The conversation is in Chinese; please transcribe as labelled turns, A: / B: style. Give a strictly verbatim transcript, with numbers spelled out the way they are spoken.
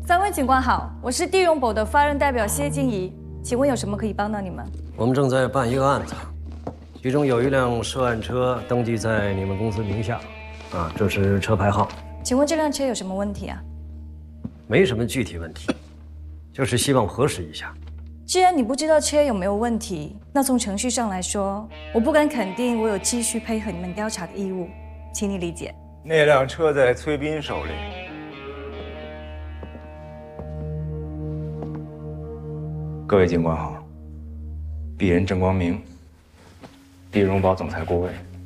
A: 三位警官好，我是地荣宝的发任代表谢静怡，请问有什么可以帮到你们？
B: 我们正在办一个案子，其中有一辆涉案车登记在你们公司名下，啊，这是车牌号。
A: 请问这辆车有什么问题啊？
B: 没什么具体问题，就是希望核实一下。
A: 既然你不知道车有没有问题，那从程序上来说，我不敢肯定我有继续配合你们调查的义务，请你理解。
C: 那辆车在崔斌手里。各位警官好，鄙人郑光明，地荣宝总裁顾问。